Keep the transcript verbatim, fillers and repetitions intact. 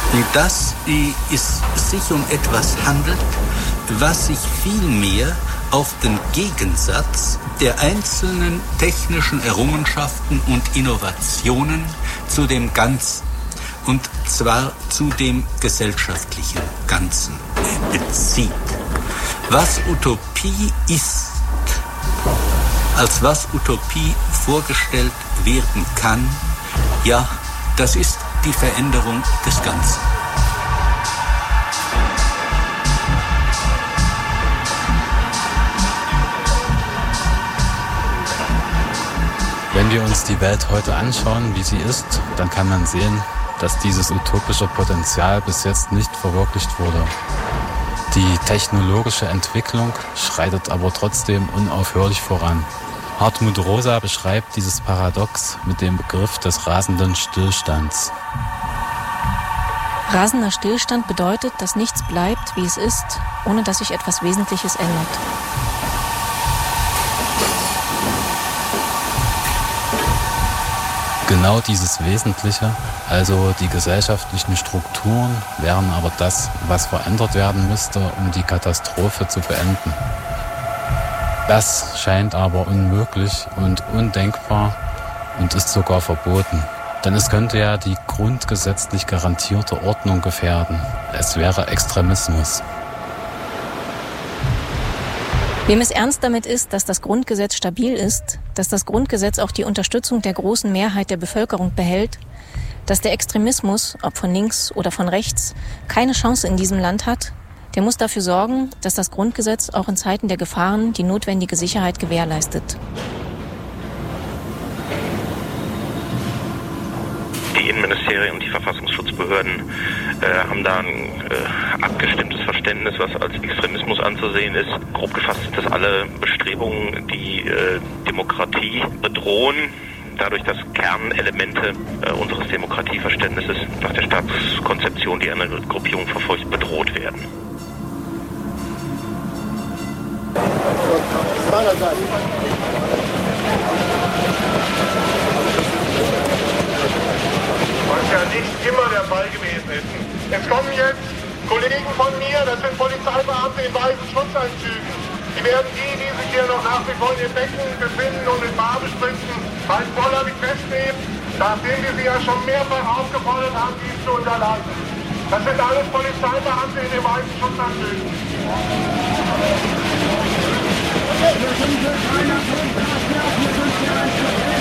dass es sich um etwas handelt, was sich vielmehr auf den Gegensatz der einzelnen technischen Errungenschaften und Innovationen zu dem Ganzen, und zwar zu dem gesellschaftlichen Ganzen, bezieht. Was Utopie ist, als was Utopie vorgestellt werden kann, ja, das ist die Veränderung des Ganzen. Wenn wir uns die Welt heute anschauen, wie sie ist, dann kann man sehen, dass dieses utopische Potenzial bis jetzt nicht verwirklicht wurde. Die technologische Entwicklung schreitet aber trotzdem unaufhörlich voran. Hartmut Rosa beschreibt dieses Paradox mit dem Begriff des rasenden Stillstands. Rasender Stillstand bedeutet, dass nichts bleibt, wie es ist, ohne dass sich etwas Wesentliches ändert. Genau dieses Wesentliche, also die gesellschaftlichen Strukturen, wären aber das, was verändert werden müsste, um die Katastrophe zu beenden. Das scheint aber unmöglich und undenkbar und ist sogar verboten. Denn es könnte ja die grundgesetzlich garantierte Ordnung gefährden. Es wäre Extremismus. Wem es ernst damit ist, dass das Grundgesetz stabil ist, dass das Grundgesetz auch die Unterstützung der großen Mehrheit der Bevölkerung behält, dass der Extremismus, ob von links oder von rechts, keine Chance in diesem Land hat, der muss dafür sorgen, dass das Grundgesetz auch in Zeiten der Gefahren die notwendige Sicherheit gewährleistet. Die Innenministerien und die Verfassungsschutzbehörden äh, haben da ein äh, abgestimmtes Verständnis, was als Extremismus anzusehen ist. Grob gefasst sind das alle Bestrebungen, die äh, Demokratie bedrohen, dadurch, dass Kernelemente äh, unseres Demokratieverständnisses nach der Staatskonzeption, die eine Gruppierung verfolgt, bedroht werden. Was ja nicht immer der Fall gewesen ist. Es kommen jetzt Kollegen von mir, das sind Polizeibeamte in weißen Schutzanzügen. Die werden die, die sich hier noch nach wie vor in den Becken befinden und mit Farbe spritzen, halt vollständig festnehmen, nachdem wir sie ja schon mehrfach aufgefordert haben, dies zu unterlassen. Das sind alles Polizeibeamte in den weißen Schutzanzügen. Okay.